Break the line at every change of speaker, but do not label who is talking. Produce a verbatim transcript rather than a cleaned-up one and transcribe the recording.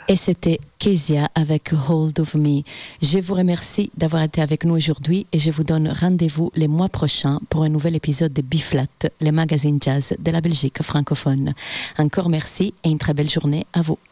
Et c'était Kezia avec Hold of Me. Je vous remercie d'avoir été avec nous aujourd'hui et je vous donne rendez-vous les mois prochains pour un nouvel épisode de B-Flat, le magazine jazz de la Belgique francophone. Encore merci et une très belle journée à vous.